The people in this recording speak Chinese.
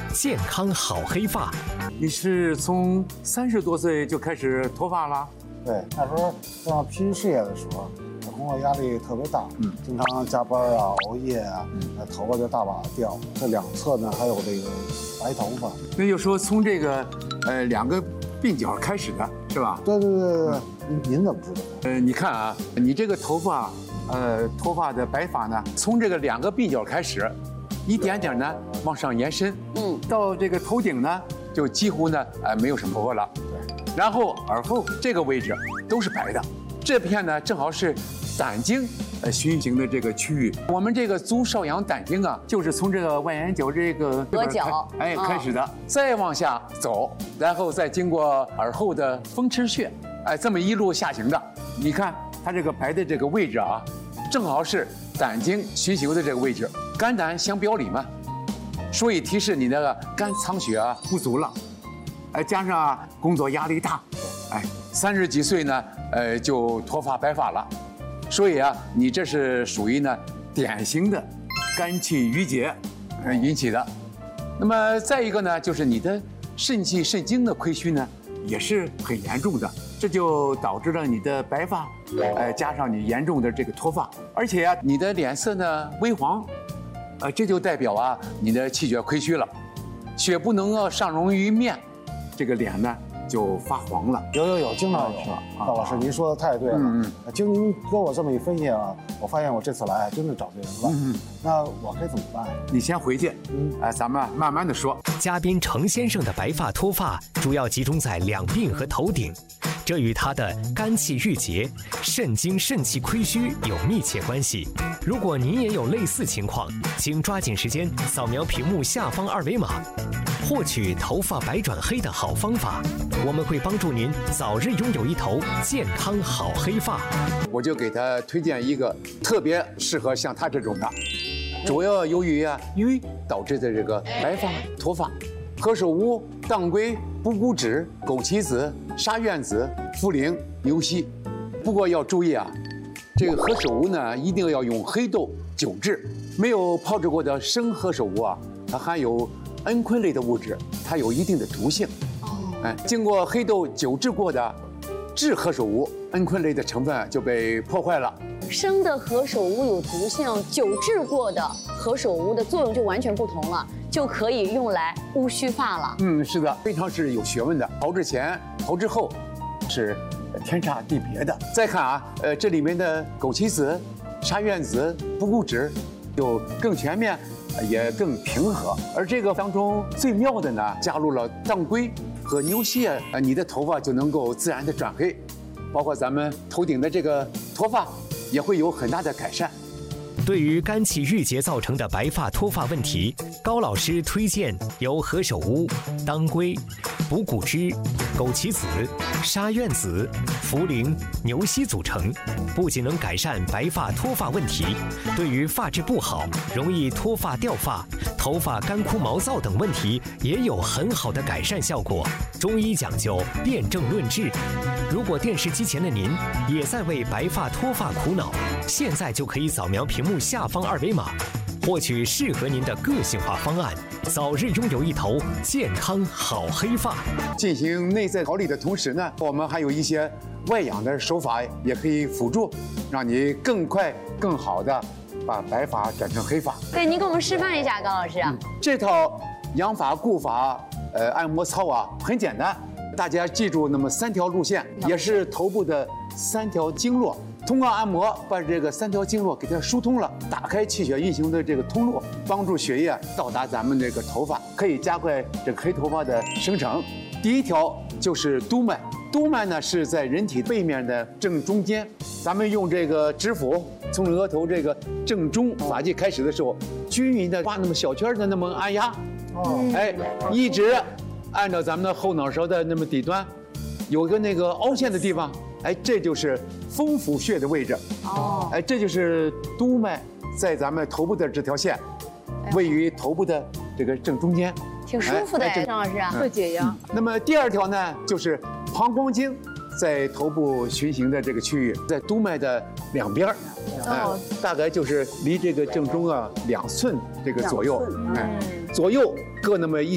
健康好黑发。 你是从30多岁就开始脱发了？ 对，那时候正拼事业的时候，工作压力特别大，经常加班啊、熬夜啊，头发就大把掉。这两侧呢还有这个白头发。 那就说从这个2个鬓角开始的是吧？ 对。您怎么知道？ 你看啊，你这个头发，脱发的白发呢，从这个2个鬓角开始，一点点呢往上延伸，到这个头顶呢，就几乎呢没有什么头发了。对，然后耳后这个位置都是白的，这片呢正好是胆经循行的这个区域。我们这个足少阳胆经啊，就是从这个外眼角这个额角开始的，再往下走，然后再经过耳后的风池穴。这么一路下行的，你看它这个白的这个位置啊，正好是胆经循行的这个位置，肝胆相表里嘛，所以提示你那个肝藏血啊不足了，加上工作压力大，30几岁呢，就脱发白发了，所以啊，你这是属于呢典型的肝气郁结引起的。那么再一个呢，就是你的肾气肾精的亏虚呢，也是很严重的。这就导致了你的白发，加上你严重的这个脱发，而且呀，你的脸色呢微黄，这就代表啊你的气血亏虚了，血不能上溶于面，这个脸呢就发黄了。 有，经常有。高老师，您说的太对了。经您跟我这么一分析啊，我发现我这次来真的找对人了。那我该怎么办？ 你先回去，咱们慢慢的说。 嘉宾程先生的白发脱发主要集中在两鬓和头顶。这与他的肝气郁结、肾精肾气亏虚有密切关系。如果您也有类似情况，请抓紧时间扫描屏幕下方2维码，获取头发白转黑的好方法。我们会帮助您早日拥有一头健康好黑发。 我就给他推荐一个特别适合像他这种的，主要由于瘀导致的这个白发脱发。何首乌、当归、补骨脂、枸杞子、沙苑子、茯苓、牛膝。不过要注意啊，这个何首乌呢，一定要用黑豆久制，没有泡制过的生何首乌啊，它含有蒽醌类的物质，它有一定的毒性。经过黑豆久制过的制何首乌，蒽醌类的成分就被破坏了。 生的何首乌有毒性，久制过的何首乌的作用就完全不同了，就可以用来乌须发了。 是的，非常是有学问的。熬制前、熬制后是天差地别的。再看啊，这里面的枸杞子、沙苑子、补骨脂就更全面，也更平和。而这个当中最妙的呢，加入了当归和牛膝，你的头发就能够自然的转黑，包括咱们头顶的这个脱发也会有很大的改善。 对于肝气郁结造成的白发脱发问题，高老师推荐由何首乌、当归、补骨脂、枸杞子、沙苑子、茯苓、牛膝组成，不仅能改善白发脱发问题，对于发质不好、容易脱发掉发、头发干枯毛躁等问题也有很好的改善效果。中医讲究辨证论治，如果电视机前的您也在为白发脱发苦恼，现在就可以扫描屏幕下方2维码，获取适合您的个性化方案，早日拥有一头健康好黑发。 进行内在调理的同时呢，我们还有一些外养的手法也可以辅助，让你更快、更好的把白发转成黑发。 对，您给我们示范一下，高老师。 这套养发固发按摩操啊，很简单，大家记住那么3条路线，也是头部的3条经络。通过按摩把这个3条经络给它疏通了，打开气血运行的这个通路，帮助血液到达咱们这个头发，可以加快这个黑头发的生成。第一条就是督脉，督脉呢是在人体背面的正中间，咱们用这个指腹从额头这个正中发际开始的时候，均匀的画那么小圈的那么按压，一直按照咱们的后脑勺的那么底端，有个那个凹陷的地方。这就是风府穴的位置。这就是督脉，在咱们头部的这条线，位于头部的这个正中间， 挺舒服的，张老师会解压。 那么第2条呢，就是膀胱经在头部循行的这个区域，在督脉的两边，大概就是离这个正中2寸这个左右，左右各那么1